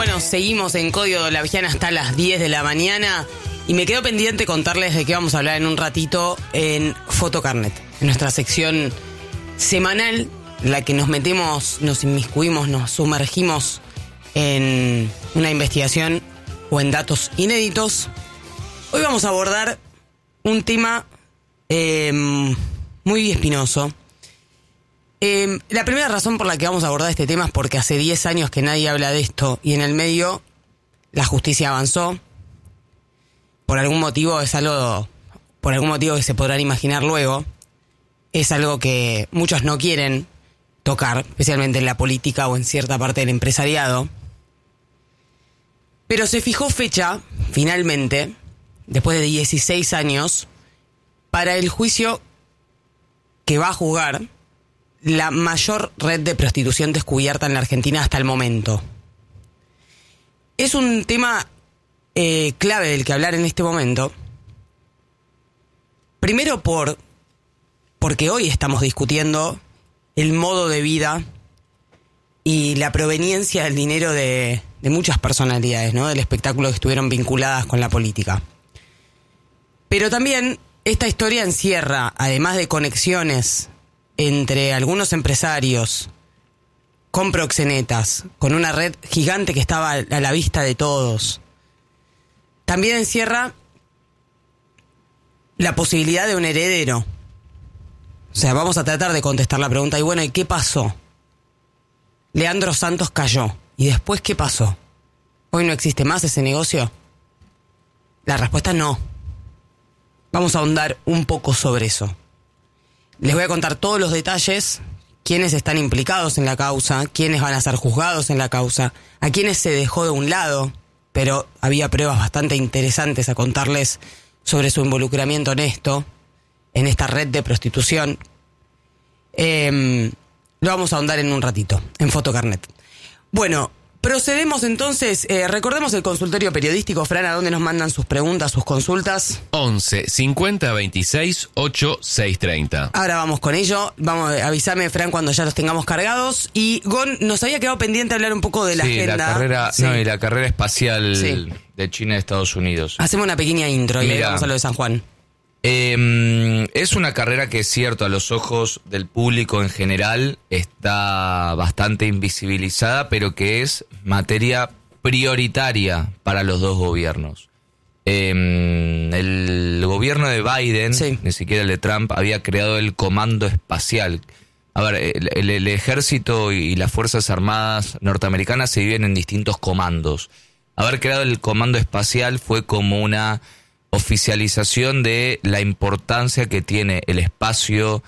Bueno, seguimos en Código La Vigiana hasta las 10 de la mañana y me quedo pendiente contarles de qué vamos a hablar en un ratito en Fotocarnet, en nuestra sección semanal, en la que nos metemos, nos inmiscuimos, nos sumergimos en una investigación o en datos inéditos. Hoy vamos a abordar un tema muy espinoso. La primera razón por la que vamos a abordar este tema es porque hace 10 años que nadie habla de esto y en el medio la justicia avanzó. Por algún motivo que se podrán imaginar luego, es algo que muchos no quieren tocar, especialmente en la política o en cierta parte del empresariado. Pero se fijó fecha, finalmente, después de 16 años, para el juicio que va a juzgar la mayor red de prostitución descubierta en la Argentina hasta el momento. Es un tema clave del que hablar en este momento. Primero porque hoy estamos discutiendo el modo de vida y la proveniencia del dinero de muchas personalidades, ¿no? Del espectáculo que estuvieron vinculadas con la política. Pero también esta historia encierra, además de conexiones entre algunos empresarios con proxenetas, con una red gigante que estaba a la vista de todos, también encierra la posibilidad de un heredero. O sea, vamos a tratar de contestar la pregunta, y bueno, ¿y qué pasó? Leandro Santos cayó. ¿Y después qué pasó? ¿Hoy no existe más ese negocio? La respuesta es no. Vamos a ahondar un poco sobre eso. Les voy a contar todos los detalles, quiénes están implicados en la causa, quiénes van a ser juzgados en la causa, a quiénes se dejó de un lado, pero había pruebas bastante interesantes a contarles sobre su involucramiento en esto, en esta red de prostitución. Lo vamos a ahondar en un ratito, en Fotocarnet. Bueno, procedemos entonces, recordemos el consultorio periodístico. Fran, ¿a dónde nos mandan sus preguntas, sus consultas? 11 50 26 8 630. Ahora vamos con ello. Avísame, Fran, cuando ya los tengamos cargados. Y Gon, nos había quedado pendiente hablar un poco de la agenda. La carrera espacial de China y Estados Unidos. Hacemos una pequeña intro y ahí vamos a lo de San Juan. Es una carrera que es cierto, a los ojos del público en general está bastante invisibilizada, pero que es materia prioritaria para los dos gobiernos. El gobierno de Biden, ni siquiera el de Trump, había creado el Comando Espacial. A ver, el ejército y las Fuerzas Armadas norteamericanas se dividen en distintos comandos. Haber creado el Comando Espacial fue como una oficialización de la importancia que tiene el espacio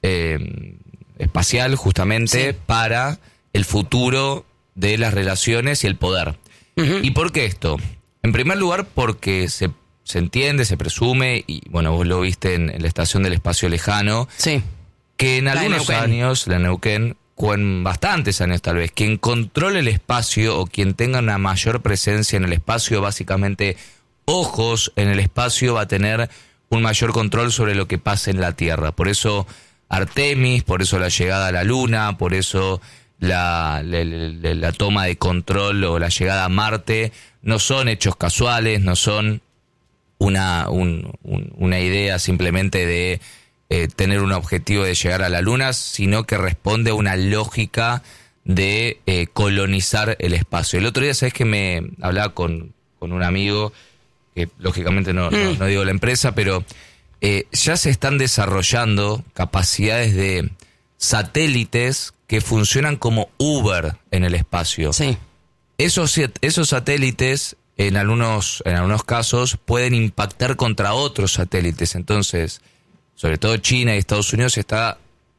espacial justamente para el futuro de las relaciones y el poder. Uh-huh. ¿Y por qué esto? En primer lugar porque se entiende, se presume, y bueno, vos lo viste en la Estación del Espacio Lejano, que en algunos años, la Neuquén, con bastantes años tal vez, quien controle el espacio o quien tenga una mayor presencia en el espacio, básicamente ojos en el espacio, va a tener un mayor control sobre lo que pasa en la Tierra. Por eso Artemis, por eso la llegada a la Luna, por eso la toma de control o la llegada a Marte, no son hechos casuales, no son una idea simplemente de tener un objetivo de llegar a la Luna, sino que responde a una lógica de colonizar el espacio. El otro día, ¿sabes que me hablaba con un amigo? Que lógicamente no digo la empresa, pero ya se están desarrollando capacidades de satélites que funcionan como Uber en el espacio. Sí. Esos satélites, en algunos casos, pueden impactar contra otros satélites. Entonces, sobre todo China y Estados Unidos se está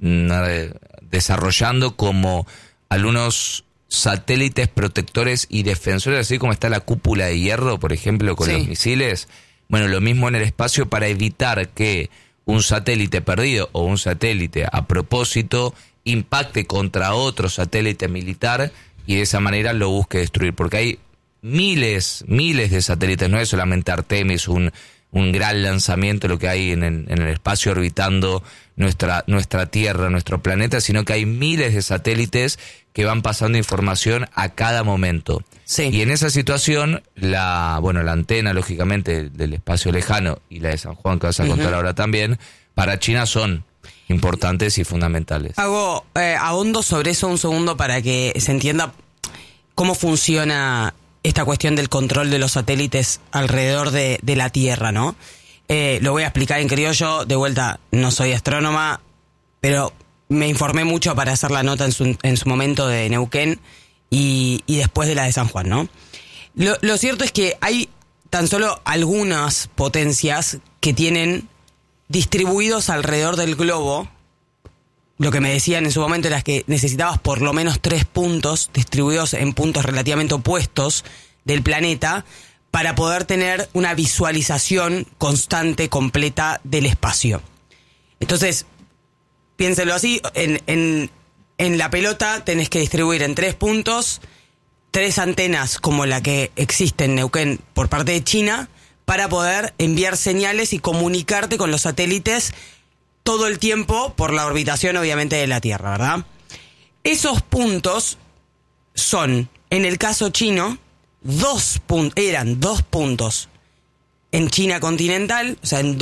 desarrollando como algunos satélites protectores y defensores, así como está la cúpula de hierro, por ejemplo, con los misiles. Bueno, lo mismo en el espacio, para evitar que un satélite perdido o un satélite a propósito impacte contra otro satélite militar y de esa manera lo busque destruir. Porque hay miles de satélites, no es solamente Artemis, un un gran lanzamiento lo que hay en el espacio orbitando nuestra Tierra, nuestro planeta, sino que hay miles de satélites que van pasando información a cada momento. Sí. Y en esa situación, la antena, lógicamente, del espacio lejano y la de San Juan, que vas a contar ahora también, para China son importantes y fundamentales. Ahondo sobre eso un segundo para que se entienda cómo funciona esta cuestión del control de los satélites alrededor de la Tierra, ¿no? Lo voy a explicar en criollo. De vuelta, no soy astrónoma, pero me informé mucho para hacer la nota en su momento de Neuquén y después de la de San Juan, ¿no? Lo cierto es que hay tan solo algunas potencias que tienen distribuidos alrededor del globo. Lo que me decían en su momento era que necesitabas por lo menos 3 puntos distribuidos en puntos relativamente opuestos del planeta para poder tener una visualización constante, completa del espacio. Entonces, piénselo así, en la pelota tenés que distribuir en 3 puntos, 3 antenas como la que existe en Neuquén por parte de China, para poder enviar señales y comunicarte con los satélites todo el tiempo por la orbitación, obviamente, de la Tierra, ¿verdad? Esos puntos son, en el caso chino, eran 2 puntos en China continental, o sea, en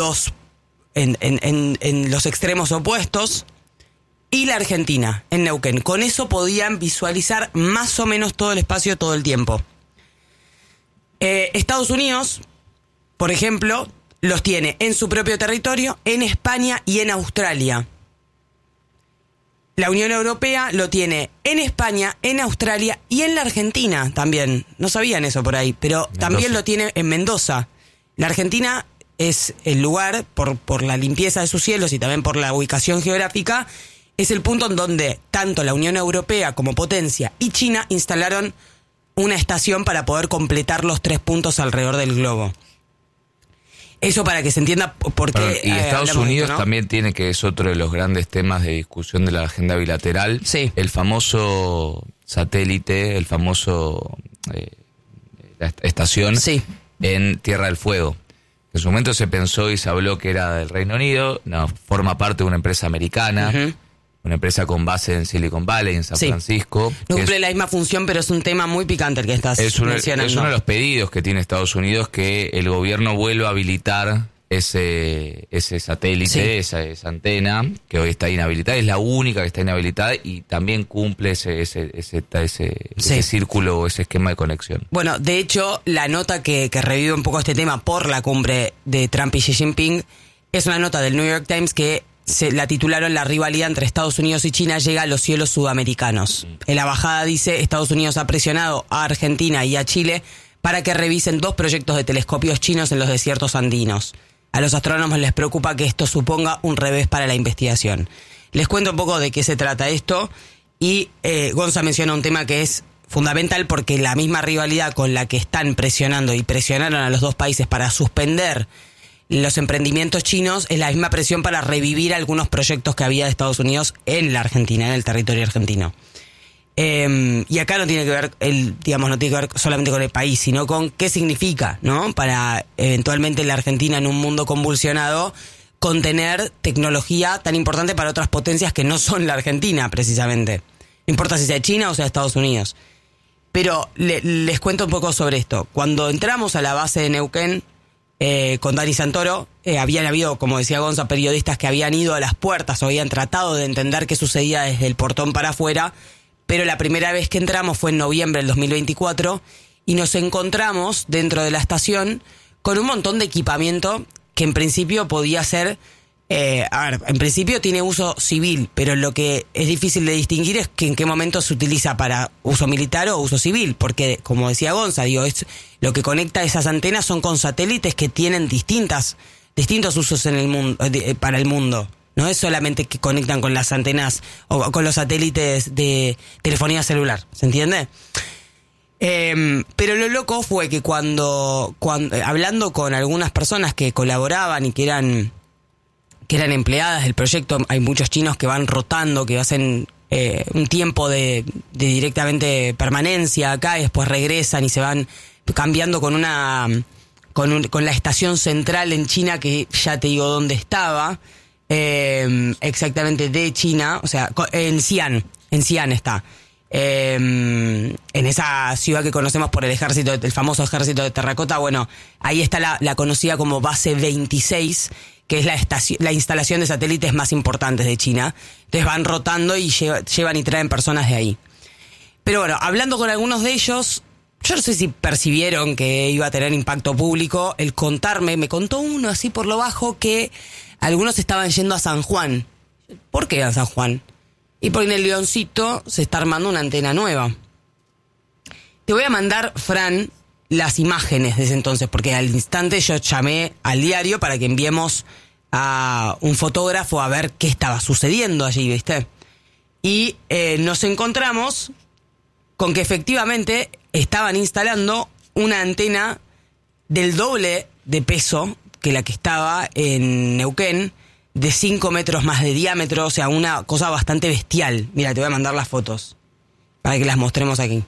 los extremos opuestos, y la Argentina, en Neuquén. Con eso podían visualizar más o menos todo el espacio todo el tiempo. Estados Unidos, por ejemplo, los tiene en su propio territorio, en España y en Australia. La Unión Europea lo tiene en España, en Australia y en la Argentina también. No sabían eso por ahí, pero Mendoza. También lo tiene en Mendoza. La Argentina es el lugar, por la limpieza de sus cielos y también por la ubicación geográfica, es el punto en donde tanto la Unión Europea como potencia y China instalaron una estación para poder completar los 3 puntos alrededor del globo. Eso para que se entienda por qué. Y Estados Unidos ¿no? también tiene, que es otro de los grandes temas de discusión de la agenda bilateral, Sí. el famoso satélite, la estación Sí. en Tierra del Fuego. En su momento se pensó y se habló que era del Reino Unido, no, forma parte de una empresa americana, una empresa con base en Silicon Valley, en San Sí. Francisco. No que cumple la misma función, pero es un tema muy picante el que estás mencionando. Es uno de los pedidos que tiene Estados Unidos, que el gobierno vuelva a habilitar ese satélite, Sí. esa antena, que hoy está inhabilitada. Es la única que está inhabilitada y también cumple ese círculo o ese esquema de conexión. Bueno, de hecho, la nota que revive un poco este tema por la cumbre de Trump y Xi Jinping es una nota del New York Times que se la titularon "La rivalidad entre Estados Unidos y China llega a los cielos sudamericanos". En la bajada dice: Estados Unidos ha presionado a Argentina y a Chile para que revisen 2 proyectos de telescopios chinos en los desiertos andinos. A los astrónomos les preocupa que esto suponga un revés para la investigación. Les cuento un poco de qué se trata esto y Gonza menciona un tema que es fundamental, porque la misma rivalidad con la que están presionando y presionaron a los 2 países para suspender los emprendimientos chinos es la misma presión para revivir algunos proyectos que había de Estados Unidos en la Argentina, en el territorio argentino. Y acá no tiene que ver, no tiene que ver solamente con el país, sino con qué significa, ¿no? Para eventualmente la Argentina, en un mundo convulsionado, contener tecnología tan importante para otras potencias que no son la Argentina, precisamente. No importa si sea China o sea Estados Unidos. Pero les cuento un poco sobre esto. Cuando entramos a la base de Neuquén, con Dani Santoro, habían habido, como decía Gonza, periodistas que habían ido a las puertas o habían tratado de entender qué sucedía desde el portón para afuera, pero la primera vez que entramos fue en noviembre del 2024 y nos encontramos dentro de la estación con un montón de equipamiento que en principio podía ser, en principio tiene uso civil, pero lo que es difícil de distinguir es que en qué momento se utiliza para uso militar o uso civil, porque como decía Gonza, lo que conecta esas antenas son con satélites que tienen distintos usos en el mundo, para el mundo. No es solamente que conectan con las antenas o con los satélites de telefonía celular, ¿se entiende? Pero lo loco fue que cuando hablando con algunas personas que colaboraban y que eran empleadas del proyecto, hay muchos chinos que van rotando, que hacen un tiempo de directamente permanencia acá y después regresan y se van cambiando con con la estación central en China, que ya te digo dónde estaba, exactamente de China, o sea, en Xi'an está. En esa ciudad que conocemos por el famoso ejército de terracota, bueno, ahí está la conocida como base 26, que es la instalación de satélites más importantes de China. Entonces van rotando y llevan y traen personas de ahí. Pero bueno, hablando con algunos de ellos, yo no sé si percibieron que iba a tener impacto público. Me contó uno así por lo bajo que algunos estaban yendo a San Juan. ¿Por qué a San Juan? Y porque en el Leoncito se está armando una antena nueva. Te voy a mandar, Fran, las imágenes de ese entonces, porque al instante yo llamé al diario para que enviemos a un fotógrafo a ver qué estaba sucediendo allí, ¿viste? Y nos encontramos con que efectivamente estaban instalando una antena del doble de peso que la que estaba en Neuquén, de 5 metros más de diámetro, o sea, una cosa bastante bestial. Mira, te voy a mandar las fotos para que las mostremos aquí.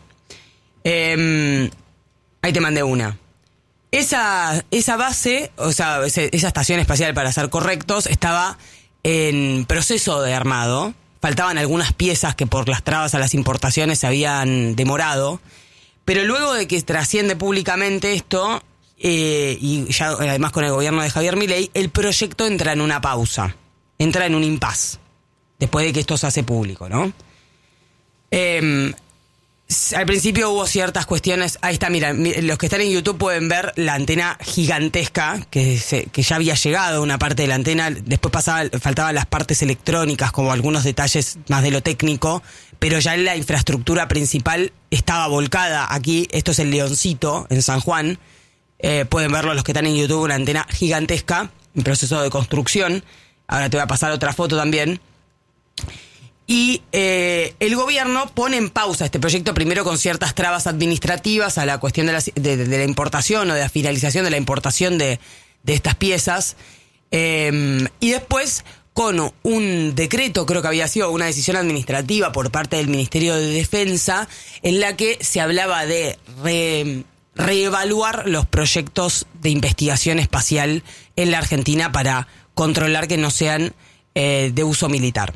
Ahí te mandé una. Esa base, o sea, esa estación espacial, para ser correctos, estaba en proceso de armado. Faltaban algunas piezas que por las trabas a las importaciones se habían demorado. Pero luego de que trasciende públicamente esto, y ya además con el gobierno de Javier Milei, el proyecto entra en una pausa, entra en un impasse, después de que esto se hace público, ¿no? Al principio hubo ciertas cuestiones. Ahí está, mira, los que están en YouTube pueden ver la antena gigantesca, que ya había llegado una parte de la antena. Después faltaban las partes electrónicas, como algunos detalles más de lo técnico, pero ya la infraestructura principal estaba volcada aquí. Esto es el Leoncito, en San Juan. Pueden verlo los que están en YouTube, una antena gigantesca en proceso de construcción. Ahora te voy a pasar otra foto también. Y el gobierno pone en pausa este proyecto, primero con ciertas trabas administrativas a la cuestión de la importación o de la finalización de la importación de estas piezas, y después con un decreto, creo que había sido una decisión administrativa por parte del Ministerio de Defensa, en la que se hablaba de reevaluar los proyectos de investigación espacial en la Argentina para controlar que no sean de uso militar.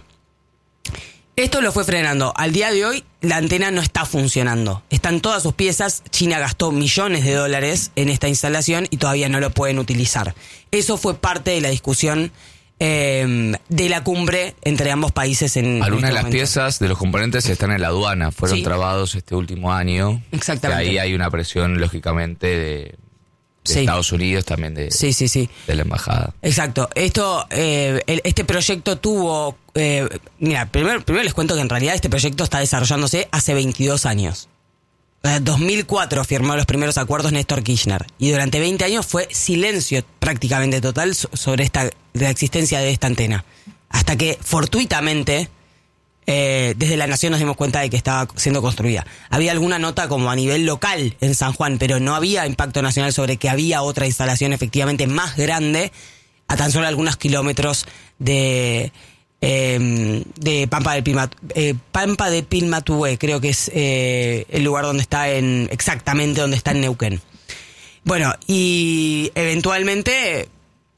Esto lo fue frenando. Al día de hoy, la antena no está funcionando. Están todas sus piezas. China gastó millones de dólares en esta instalación y todavía no lo pueden utilizar. Eso fue parte de la discusión de la cumbre entre ambos países en algunas este de las momento. piezas de los componentes están en la aduana. Fueron trabados este último año. Exactamente. Que ahí hay una presión, lógicamente, de Estados Unidos, también de la embajada. Exacto. Este proyecto tuvo... mira, primero les cuento que en realidad este proyecto está desarrollándose hace 22 años. En 2004 firmó los primeros acuerdos Néstor Kirchner. Y durante 20 años fue silencio prácticamente total sobre la existencia de esta antena. Hasta que, fortuitamente... desde la Nación nos dimos cuenta de que estaba siendo construida. Había alguna nota como a nivel local en San Juan, pero no había impacto nacional sobre que había otra instalación efectivamente más grande a tan solo algunos kilómetros de Pampa de Pilmatué, creo que es el lugar donde está exactamente donde está en Neuquén. Bueno, y eventualmente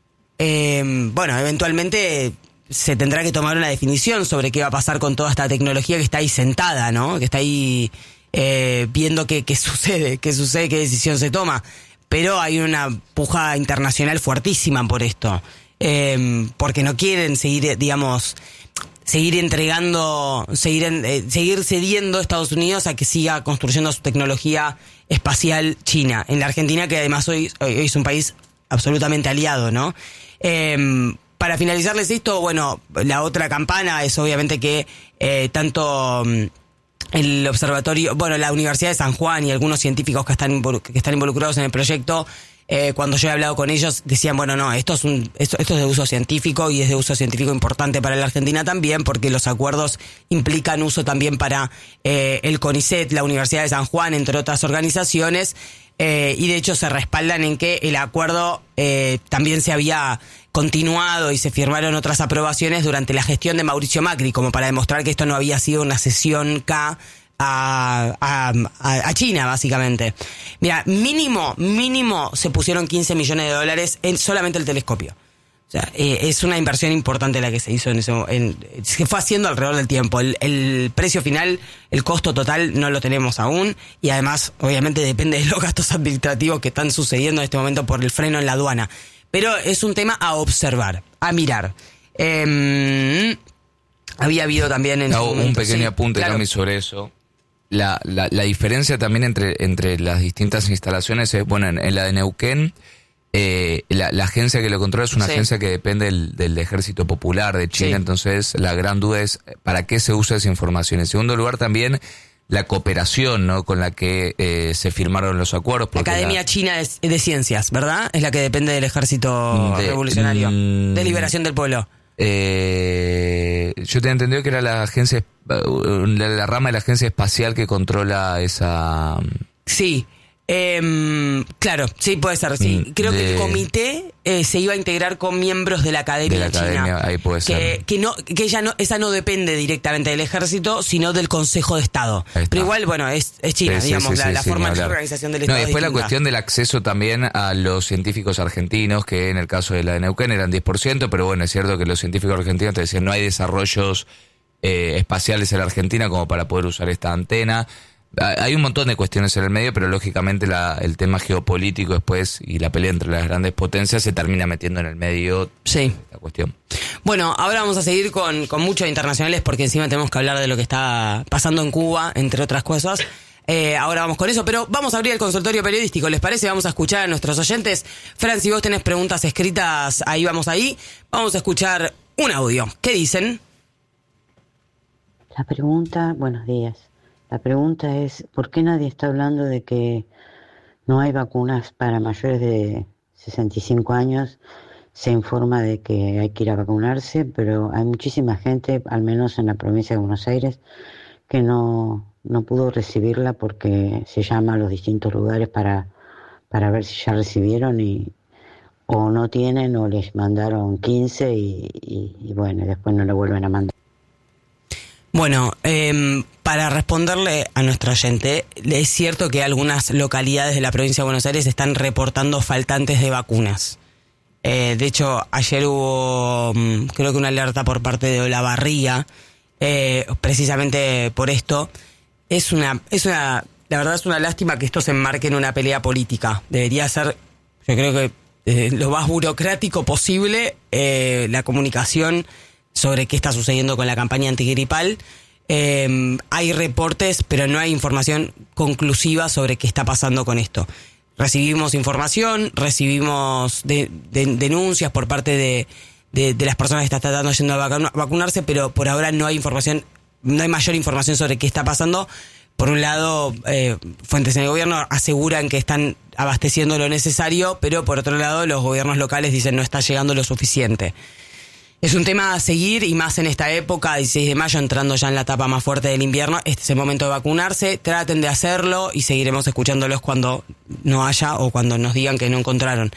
se tendrá que tomar una definición sobre qué va a pasar con toda esta tecnología que está ahí sentada, ¿no? Que está ahí viendo qué sucede, qué decisión se toma. Pero hay una puja internacional fuertísima por esto. Porque no quieren seguir cediendo a Estados Unidos a que siga construyendo su tecnología espacial China. En la Argentina, que además hoy es un país absolutamente aliado, ¿no? Para finalizarles esto, bueno, la otra campana es obviamente que tanto el observatorio, bueno, la Universidad de San Juan y algunos científicos que están involucrados en el proyecto, cuando yo he hablado con ellos, decían, bueno, no, esto es de uso científico y es de uso científico importante para la Argentina también, porque los acuerdos implican uso también para el CONICET, la Universidad de San Juan, entre otras organizaciones, y de hecho se respaldan en que el acuerdo también se había continuado y se firmaron otras aprobaciones durante la gestión de Mauricio Macri, como para demostrar que esto no había sido una cesión a China, básicamente. Mira, mínimo se pusieron $15 millones en solamente el telescopio. O sea, es una inversión importante la que se hizo se fue haciendo alrededor del tiempo. El precio final, el costo total no lo tenemos aún, y además obviamente depende de los gastos administrativos que están sucediendo en este momento por el freno en la aduana. Pero es un tema a observar, a mirar. Había habido también un pequeño apunte, claro, Cami, sobre eso. La diferencia también entre las distintas instalaciones es, bueno, en la de Neuquén, la agencia que lo controla es una agencia que depende del Ejército Popular de China. Entonces la gran duda es ¿para qué se usa esa información? En segundo lugar, también la cooperación, ¿no?, con la que se firmaron los acuerdos. La Academia China de Ciencias, ¿verdad? Es la que depende del Ejército Revolucionario de Liberación del Pueblo. Yo tenía entendido que era la agencia, la rama de la agencia espacial que controla esa. Sí. Claro, sí, puede ser, sí. Creo que el comité se iba a integrar con miembros de la Academia China. Ahí puede ser. Que esa no depende directamente del ejército, sino del Consejo de Estado. Pero igual, bueno, es China, digamos, la forma de organización del Estado. Después la cuestión del acceso también a los científicos argentinos, que en el caso de la de Neuquén eran 10%, pero bueno, es cierto que los científicos argentinos te decían no hay desarrollos espaciales en la Argentina como para poder usar esta antena. Hay un montón de cuestiones en el medio, pero lógicamente el tema geopolítico después y la pelea entre las grandes potencias se termina metiendo en el medio. Sí. La cuestión. Bueno, ahora vamos a seguir con muchos internacionales porque encima tenemos que hablar de lo que está pasando en Cuba, entre otras cosas. Ahora vamos con eso, pero vamos a abrir el consultorio periodístico, ¿les parece? Vamos a escuchar a nuestros oyentes. Fran, si vos tenés preguntas escritas, vamos ahí. Vamos a escuchar un audio. ¿Qué dicen? La pregunta, buenos días. La pregunta es, ¿por qué nadie está hablando de que no hay vacunas para mayores de 65 años? Se informa de que hay que ir a vacunarse, pero hay muchísima gente, al menos en la provincia de Buenos Aires, que no pudo recibirla porque se llama a los distintos lugares para ver si ya recibieron o no tienen o les mandaron 15 y bueno, después no lo vuelven a mandar. Bueno, para responderle a nuestro oyente, es cierto que algunas localidades de la provincia de Buenos Aires están reportando faltantes de vacunas. De hecho, ayer hubo, creo que una alerta por parte de Olavarría, precisamente por esto. La verdad es una lástima que esto se enmarque en una pelea política. Debería ser, yo creo que lo más burocrático posible, la comunicación sobre qué está sucediendo con la campaña antigripal. Hay reportes, pero no hay información conclusiva sobre qué está pasando con esto. Recibimos información, recibimos denuncias por parte de las personas que están tratando yendo a vacunarse, pero por ahora no hay información, no hay mayor información sobre qué está pasando. Por un lado, fuentes en el gobierno aseguran que están abasteciendo lo necesario, pero por otro lado los gobiernos locales dicen no está llegando lo suficiente. Es un tema a seguir, y más en esta época, 16 de mayo, entrando ya en la etapa más fuerte del invierno. Este es el momento de vacunarse, traten de hacerlo y seguiremos escuchándolos cuando no haya o cuando nos digan que no encontraron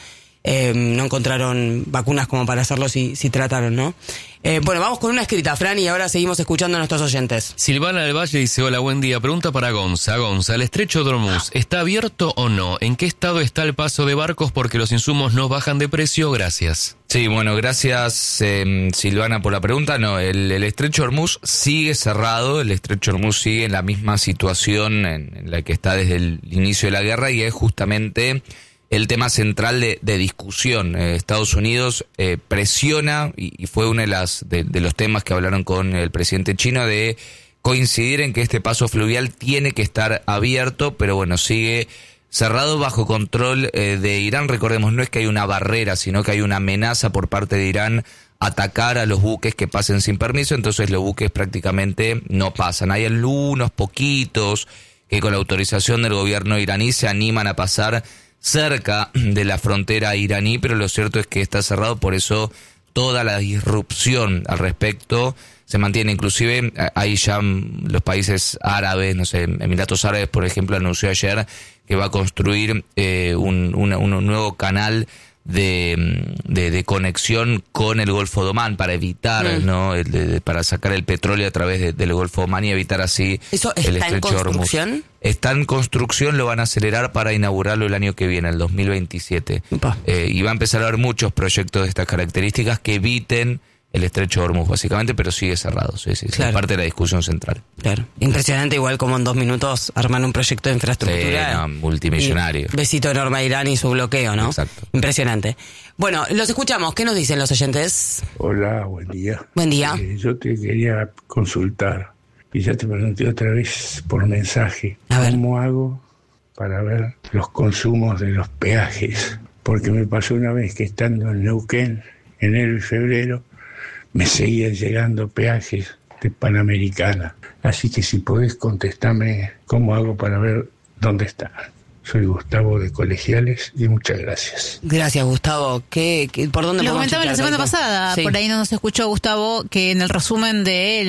vacunas como para hacerlo si trataron, ¿no? Bueno, vamos con una escrita, Fran, y ahora seguimos escuchando a nuestros oyentes. Silvana del Valle dice, hola, buen día. Pregunta para Gonza. Gonza, ¿el estrecho de Hormuz está abierto o no? ¿En qué estado está el paso de barcos porque los insumos no bajan de precio? Gracias. Sí, bueno, gracias Silvana por la pregunta. No, el estrecho Hormuz sigue cerrado, el estrecho Hormuz sigue en la misma situación en la que está desde el inicio de la guerra, y es justamente el tema central de discusión. Estados Unidos presiona, y fue uno de los temas que hablaron con el presidente chino, de coincidir en que este paso fluvial tiene que estar abierto, pero bueno, sigue cerrado bajo control de Irán. Recordemos, no es que hay una barrera, sino que hay una amenaza por parte de Irán atacar a los buques que pasen sin permiso, entonces los buques prácticamente no pasan. Hay algunos poquitos que con la autorización del gobierno iraní se animan a pasar cerca de la frontera iraní, pero lo cierto es que está cerrado, por eso toda la disrupción al respecto se mantiene. Inclusive hay ya los países árabes, no sé, Emiratos Árabes, por ejemplo, anunció ayer que va a construir un nuevo canal de conexión con el Golfo de Omán para evitar, ¿no? Para sacar el petróleo a través del Golfo de Omán y evitar así ¿Eso el está en estrecho de Hormuz. construcción? Está en construcción, lo van a acelerar para inaugurarlo el año que viene, el 2027. Y va a empezar a haber muchos proyectos de estas características que eviten el estrecho de Hormuz, básicamente, pero sigue cerrado. Sí, Claro. es parte de la discusión central. Claro. Impresionante, igual como en 2 minutos arman un proyecto de infraestructura. Sí, no, multimillonario. Y besito enorme a Irán y su bloqueo, ¿no? Exacto. Impresionante. Bueno, los escuchamos. ¿Qué nos dicen los oyentes? Hola, buen día. Buen día. Yo te quería consultar, y ya te pregunté otra vez por mensaje, A ver. ¿cómo hago para ver los consumos de los peajes? Porque me pasó una vez que estando en Neuquén, enero y febrero, me seguían llegando peajes de Panamericana. Así que si podés contestarme cómo hago para ver dónde están. Soy Gustavo de Colegiales y muchas gracias. Gracias, Gustavo. ¿Por dónde Lo podemos comentaba la chequear, semana Taito? pasada, Sí. por ahí no nos escuchó Gustavo, que en el resumen de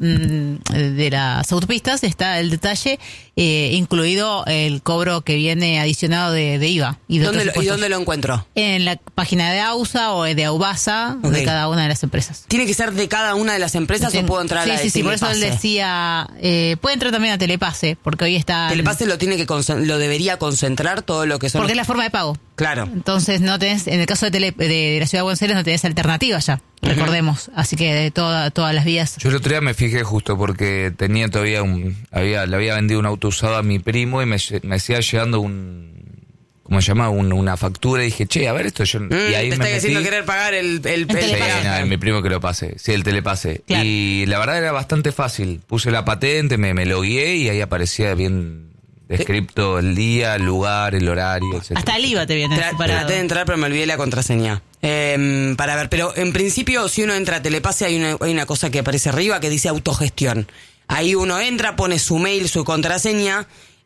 las autopistas está el detalle, incluido el cobro que viene adicionado de IVA. Y de otros ¿Y impuestos. dónde lo encuentro? En la página de AUSA o de AUBASA, Ok. de cada una de las empresas. ¿Tiene que ser de cada una de las empresas o puedo entrar a la de Sí, por eso él Telepase? decía, puede entrar también a Telepase, porque hoy está... Telepase lo debería concentrar todo lo que son... Porque es la forma de pago. Claro. Entonces no tenés, en el caso de la ciudad de Buenos Aires no tenés alternativa ya, recordemos. Así que de todas las vías. Yo el otro día me fijé justo porque tenía todavía le había vendido un auto usado a mi primo y me hacía llegando ¿cómo se llama? Una factura y dije, che, a ver esto. Y ahí te me está diciendo metí. querer pagar el Sí, Telepase. no, mi primo que lo pase. Sí, el Telepase. Claro. Y la verdad era bastante fácil. Puse la patente, me logueé y ahí aparecía bien descripto el día, el lugar, el horario, etc. Hasta el IVA te viene separado. Traté de entrar, pero me olvidé la contraseña. Para ver, pero en principio, si uno entra a Telepase, hay una cosa que aparece arriba que dice autogestión. Ahí uno entra, pone su mail, su contraseña.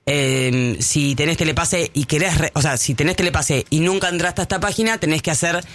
Si tenés Telepase y si tenés Telepase y nunca entraste a esta página, tenés que hacer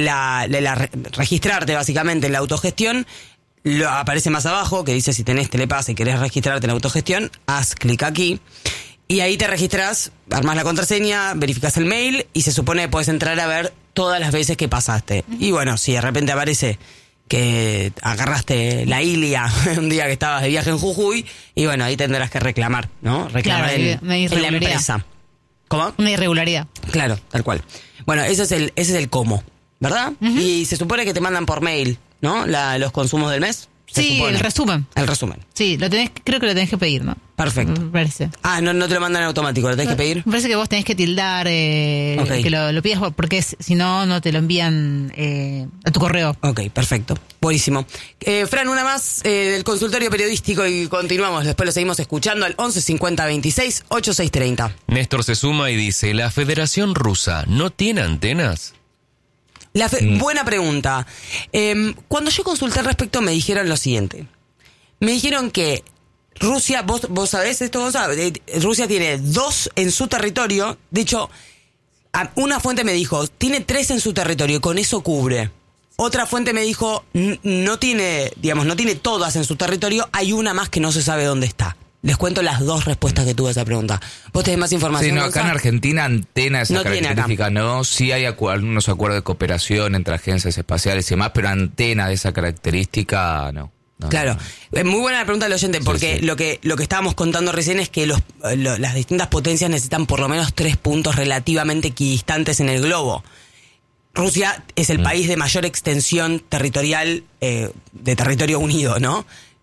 registrarte básicamente en la autogestión. Aparece más abajo que dice si tenés Telepase y querés registrarte en la autogestión, haz clic aquí. Y ahí te registras, armás la contraseña, verificás el mail y se supone que podés entrar a ver todas las veces que pasaste. Y bueno, si de repente aparece que agarraste la Ilia un día que estabas de viaje en Jujuy, y bueno, ahí tendrás que reclamar, ¿no? Reclamar Claro, una en la irregularidad. empresa. ¿Cómo? Una irregularidad. Claro, tal cual. Bueno, ese es el cómo, ¿verdad? Y se supone que te mandan por mail, ¿no? Los consumos del mes. se Sí, supone. el resumen. El resumen. Sí, creo que lo tenés que pedir, ¿no? Perfecto. Me parece. Ah, no te lo mandan en automático, lo tenés que pedir. Me parece que vos tenés que tildar Ok. que lo pidas porque si no te lo envían a tu correo. Ok, perfecto. Buenísimo. Fran, una más del consultorio periodístico y continuamos. Después lo seguimos escuchando al 11 50 26 8630. Néstor se suma y dice, ¿la Federación Rusa no tiene antenas? Buena pregunta. Cuando yo consulté al respecto me dijeron lo siguiente. Me dijeron que Rusia, vos sabés esto, Rusia tiene 2 en su territorio. De hecho, una fuente me dijo, tiene 3 en su territorio y con eso cubre. Otra fuente me dijo, no tiene todas en su territorio, hay una más que no se sabe dónde está. Les cuento las 2 respuestas que tuve a esa pregunta. ¿Vos tenés más información? Sí, no, acá en Gonza? Argentina antena esa No tiene característica, no. Sí hay algunos acuerdos de cooperación entre agencias espaciales y demás, pero antena de esa característica, no. Claro, es muy buena la pregunta del oyente, porque Sí. lo que estábamos contando recién es que las distintas potencias necesitan por lo menos 3 puntos relativamente equidistantes en el globo. Rusia es el país de mayor extensión territorial de territorio unido, ¿no?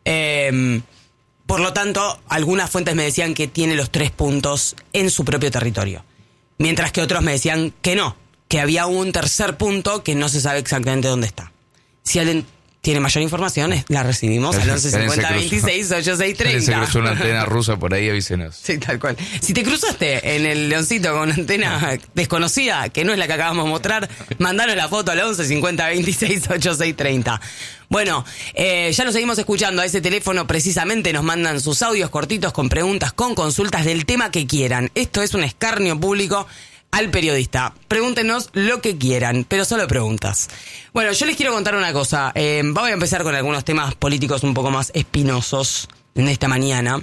Por lo tanto, algunas fuentes me decían que tiene los 3 puntos en su propio territorio, mientras que otros me decían que no, que había un tercer punto que no se sabe exactamente dónde está. Si alguien tiene mayor información, la recibimos al 11 50 26 86 Se cruzó 30. una antena rusa por ahí, avísenos. Sí, tal cual. Si te cruzaste en el Leoncito con una antena desconocida, que no es la que acabamos de mostrar, mandanos la foto al 11 50 26 86 30. Bueno, ya lo seguimos escuchando a ese teléfono, precisamente nos mandan sus audios cortitos con preguntas, con consultas del tema que quieran. Esto es un escarnio público al periodista. Pregúntenos lo que quieran, pero solo preguntas. Bueno, yo les quiero contar una cosa. Voy a empezar con algunos temas políticos un poco más espinosos en esta mañana.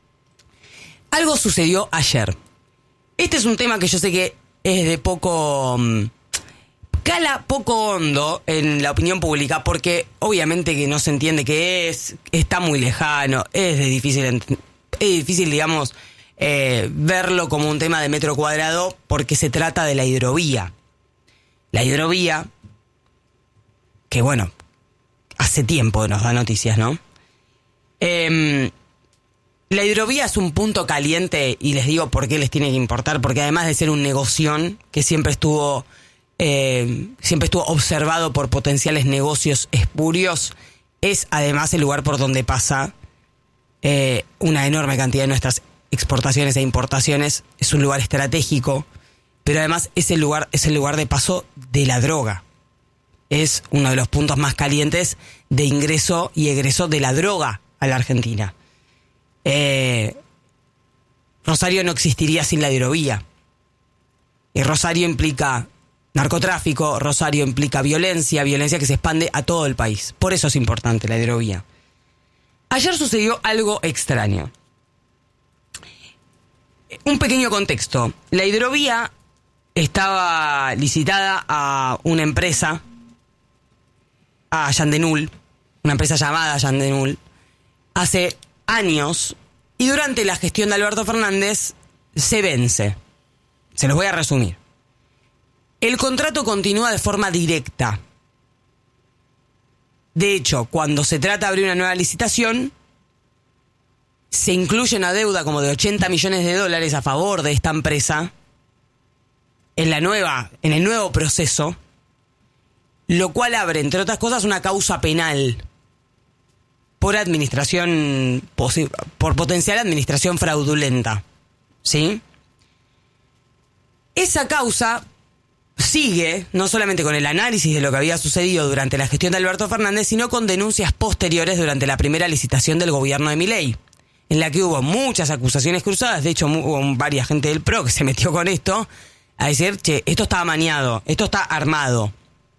Algo sucedió ayer. Este es un tema que yo sé que es de poco cala poco hondo en la opinión pública porque obviamente que no se entiende qué es, está muy lejano, es difícil, digamos, verlo como un tema de metro cuadrado porque se trata de la hidrovía. La hidrovía, que bueno, hace tiempo nos da noticias, ¿no? La hidrovía es un punto caliente y les digo por qué les tiene que importar, porque además de ser un negoción que siempre estuvo observado por potenciales negocios espurios, es además el lugar por donde pasa una enorme cantidad de nuestras exportaciones e importaciones. Es un lugar estratégico, pero además es el lugar de paso de la droga. Es uno de los puntos más calientes de ingreso y egreso de la droga a la Argentina. Rosario no existiría sin la hidrovía. Y Rosario implica narcotráfico, Rosario implica violencia que se expande a todo el país. Por eso es importante la hidrovía. Ayer sucedió algo extraño. Un pequeño contexto. La hidrovía estaba licitada a una empresa, a Yandenul, una empresa llamada Yandenul, hace años, y durante la gestión de Alberto Fernández se vence. Se los voy a resumir. El contrato continúa de forma directa. De hecho, cuando se trata de abrir una nueva licitación, se incluye una deuda como de $80 millones a favor de esta empresa en el nuevo proceso, lo cual abre, entre otras cosas, una causa penal por potencial administración fraudulenta. ¿Sí? Esa causa sigue no solamente con el análisis de lo que había sucedido durante la gestión de Alberto Fernández, sino con denuncias posteriores durante la primera licitación del gobierno de Milei, en la que hubo muchas acusaciones cruzadas. De hecho, hubo varias gente del PRO que se metió con esto a decir, che, esto está amañado, esto está armado.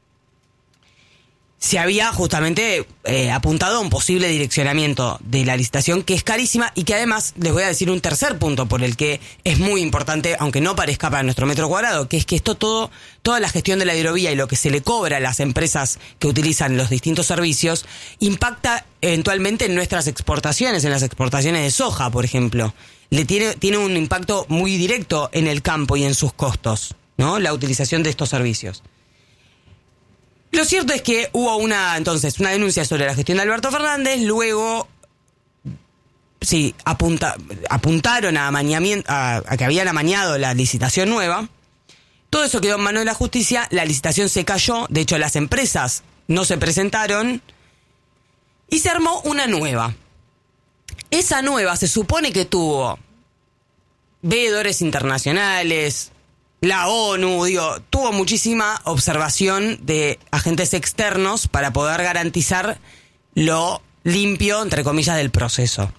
Se había justamente apuntado a un posible direccionamiento de la licitación, que es carísima, y que además les voy a decir un tercer punto por el que es muy importante, aunque no parezca para nuestro metro cuadrado, que es que toda la gestión de la hidrovía y lo que se le cobra a las empresas que utilizan los distintos servicios impacta eventualmente en nuestras exportaciones, en las exportaciones de soja, por ejemplo. Tiene un impacto muy directo en el campo y en sus costos, ¿no? La utilización de estos servicios. Lo cierto es que hubo una denuncia sobre la gestión de Alberto Fernández, luego sí, apuntaron a que habían amañado la licitación nueva. Todo eso quedó en manos de la justicia, la licitación se cayó, de hecho las empresas no se presentaron y se armó una nueva. Esa nueva se supone que tuvo veedores internacionales, la ONU, tuvo muchísima observación de agentes externos para poder garantizar lo limpio, entre comillas, del proceso.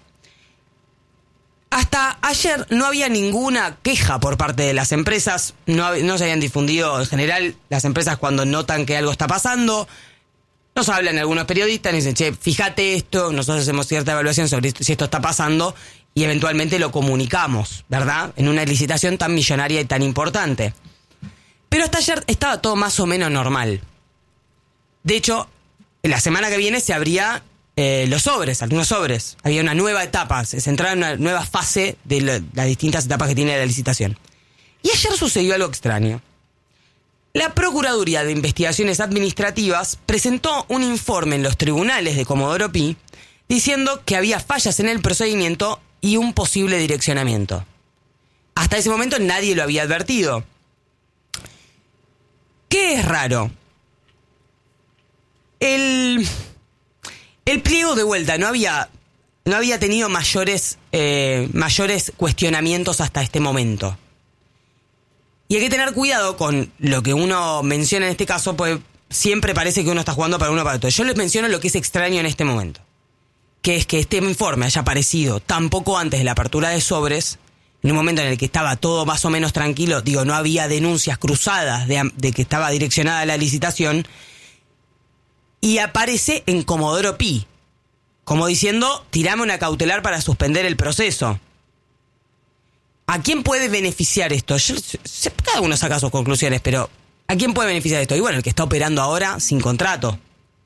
Hasta ayer no había ninguna queja por parte de las empresas, no se habían difundido en general. Las empresas, cuando notan que algo está pasando, nos hablan algunos periodistas y dicen, che, fíjate esto, nosotros hacemos cierta evaluación sobre si esto está pasando y eventualmente lo comunicamos, ¿verdad? En una licitación tan millonaria y tan importante. Pero hasta ayer estaba todo más o menos normal. De hecho, en la semana que viene se abría algunos sobres. Había una nueva etapa, se entraba en una nueva fase de las distintas etapas que tiene la licitación. Y ayer sucedió algo extraño. La Procuraduría de Investigaciones Administrativas presentó un informe en los tribunales de Comodoro Pi diciendo que había fallas en el procedimiento y un posible direccionamiento. Hasta ese momento nadie lo había advertido. ¿Qué es raro? El pliego de vuelta no había tenido mayores cuestionamientos hasta este momento. Y hay que tener cuidado con lo que uno menciona en este caso, pues siempre parece que uno está jugando para uno o para otro. Yo les menciono lo que es extraño en este momento, que es que este informe haya aparecido tan poco antes de la apertura de sobres, en un momento en el que estaba todo más o menos tranquilo, no había denuncias cruzadas de que estaba direccionada la licitación, y aparece en Comodoro Pi, como diciendo, tirame una cautelar para suspender el proceso. ¿A quién puede beneficiar esto? Cada uno saca sus conclusiones, pero ¿A quién puede beneficiar esto? Y bueno, el que está operando ahora sin contrato.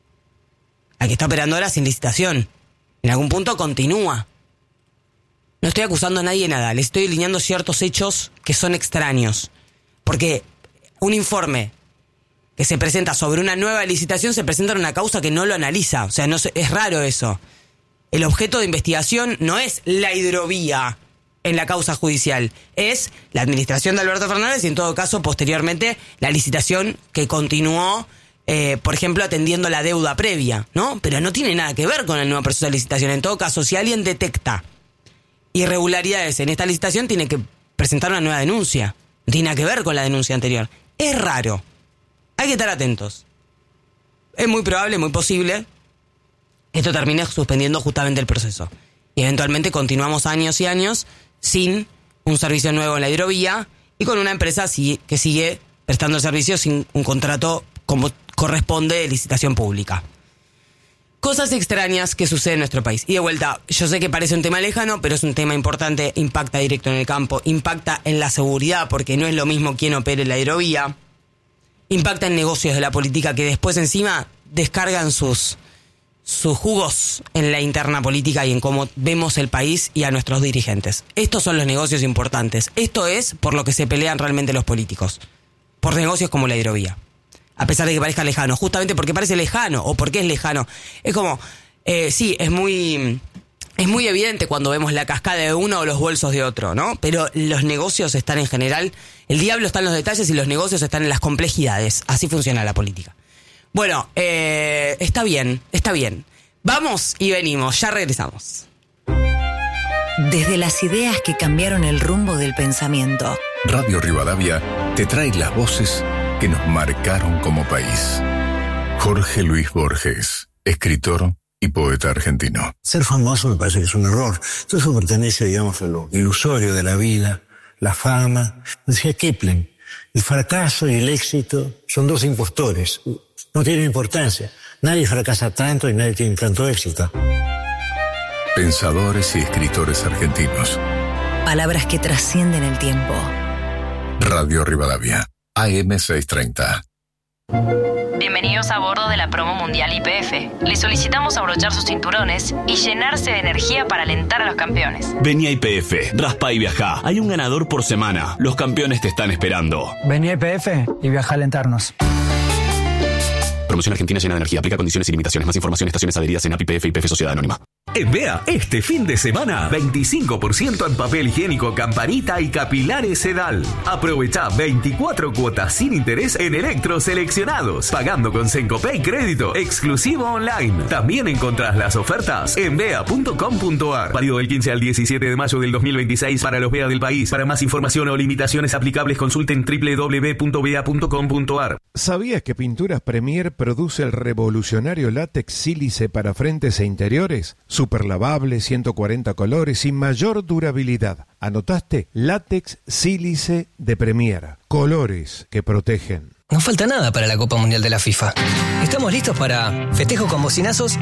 Al que está operando ahora sin licitación. En algún punto continúa. No estoy acusando a nadie de nada. Le estoy delineando ciertos hechos que son extraños. Porque un informe que se presenta sobre una nueva licitación se presenta en una causa que no lo analiza. O sea, es raro eso. El objeto de investigación no es la hidrovía en la causa judicial. Es la administración de Alberto Fernández y en todo caso, posteriormente, la licitación que continuó, por ejemplo, atendiendo la deuda previa, ¿no? Pero no tiene nada que ver con el nuevo proceso de licitación. En todo caso, si alguien detecta irregularidades en esta licitación, tiene que presentar una nueva denuncia. No tiene nada que ver con la denuncia anterior. Es raro. Hay que estar atentos. Es muy probable, muy posible, que esto termine suspendiendo justamente el proceso. Y eventualmente continuamos años y años sin un servicio nuevo en la hidrovía y con una empresa que sigue prestando el servicio sin un contrato como corresponde de licitación pública. Cosas extrañas que suceden en nuestro país. Y de vuelta, yo sé que parece un tema lejano, pero es un tema importante, impacta directo en el campo, impacta en la seguridad, porque no es lo mismo quien opere la hidrovía, impacta en negocios de la política que después encima descargan sus jugos en la interna política y en cómo vemos el país y a nuestros dirigentes. Estos son los negocios importantes. Esto es por lo que se pelean realmente los políticos. Por negocios como la hidrovía. A pesar de que parezca lejano. Justamente porque parece lejano o porque es lejano. Es como, sí, es muy evidente cuando vemos la cascada de uno o los bolsos de otro, ¿no? Pero los negocios están en general, el diablo está en los detalles y los negocios están en las complejidades. Así funciona la política. Bueno, está bien. Vamos y venimos, ya regresamos. Desde las ideas que cambiaron el rumbo del pensamiento. Radio Rivadavia te trae las voces que nos marcaron como país. Jorge Luis Borges, escritor y poeta argentino. Ser famoso me parece que es un error. Todo eso pertenece, digamos, a lo ilusorio de la vida, la fama. Decía Kipling, el fracaso y el éxito son dos impostores. No tienen importancia. Nadie fracasa tanto y nadie tiene tanto éxito. Pensadores y escritores argentinos. Palabras que trascienden el tiempo. Radio Rivadavia, AM 630. Bienvenidos a bordo de la promo mundial YPF. Les solicitamos abrochar sus cinturones y llenarse de energía para alentar a los campeones. Vení a YPF, raspa y viajá. Hay un ganador por semana. Los campeones te están esperando. Vení a YPF y viaja a alentarnos. Promoción argentina llena de energía. Aplica condiciones y limitaciones. Más información, estaciones adheridas en APIPF y YPF Sociedad Anónima. En Bea, este fin de semana, 25% en papel higiénico Campanita y capilares Sedal. Aprovecha 24 cuotas sin interés en electros seleccionados, pagando con Sencopay crédito exclusivo online. También encontrás las ofertas en bea.com.ar. Válido del 15 al 17 de mayo del 2026 para los Bea del país. Para más información o limitaciones aplicables, consulten www.bea.com.ar. ¿Sabías que Pinturas Premier produce el revolucionario látex sílice para frentes e interiores? Super lavable, 140 colores y mayor durabilidad. ¿Anotaste? Látex sílice de Premier. Colores que protegen. No falta nada para la Copa Mundial de la FIFA. Estamos listos para festejo con bocinazos,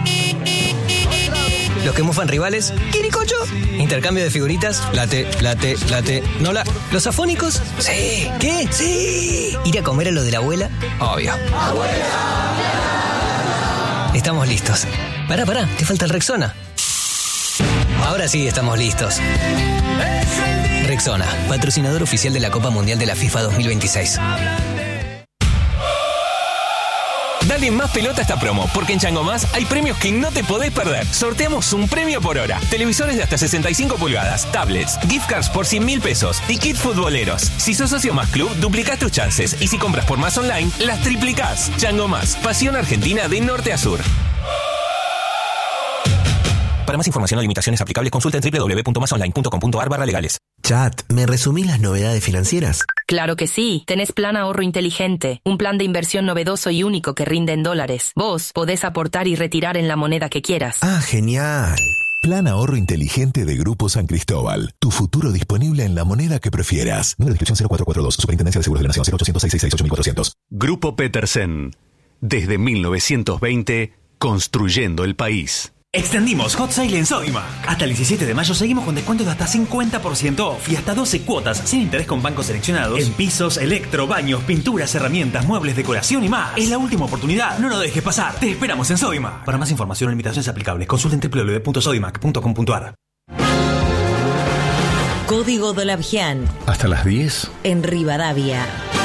los que mufan rivales, ¿quiricocho? Intercambio de figuritas, late, nola. ¿Los afónicos? Sí. ¿Qué? Sí. ¿Ir a comer a lo de la abuela? Obvio. ¡Abuela! Estamos listos. Pará, te falta el Rexona. Ahora sí estamos listos. Rexona, patrocinador oficial de la Copa Mundial de la FIFA 2026. Dale más pelota a esta promo, porque en Chango Más hay premios que no te podés perder. Sorteamos un premio por hora. Televisores de hasta 65 pulgadas, tablets, gift cards por 100.000 pesos y kits futboleros. Si sos socio Más Club, duplicás tus chances. Y si compras por Más Online, las triplicás. Chango Más, pasión argentina de norte a sur. Para más información o limitaciones aplicables, consulta en www.masonline.com.ar/legales. Chat, ¿me resumís las novedades financieras? Claro que sí. Tenés Plan Ahorro Inteligente, un plan de inversión novedoso y único que rinde en dólares. Vos podés aportar y retirar en la moneda que quieras. Ah, genial. Plan Ahorro Inteligente de Grupo San Cristóbal. Tu futuro disponible en la moneda que prefieras. Número de inscripción 0442. Superintendencia de Seguros de la Nación 0800-666-8400. Grupo Petersen. Desde 1920, construyendo el país. Extendimos Hot Sale en Sodimac. Hasta el 17 de mayo seguimos con descuentos de hasta 50% off y hasta 12 cuotas sin interés con bancos seleccionados en pisos, electro, baños, pinturas, herramientas, muebles, decoración y más. Es la última oportunidad, no lo dejes pasar. Te esperamos en Sodimac. Para más información o limitaciones aplicables, consulten www.sodimac.com.ar. Código Dolabjian. Hasta las 10. En Rivadavia.